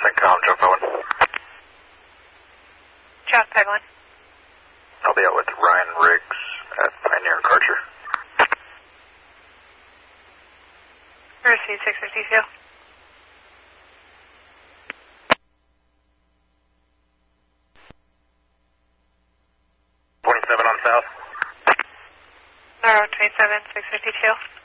CENTCOM, Joe Owen. Josh Peglin. I'll be out with Ryan Riggs at Pioneer and Karcher. Receive 652. 27 on south. No, 27, 652.